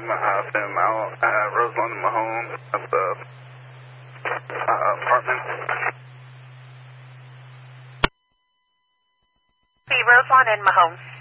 I've been out at Roseland and Mahone at the apartment. Roseland and Mahone.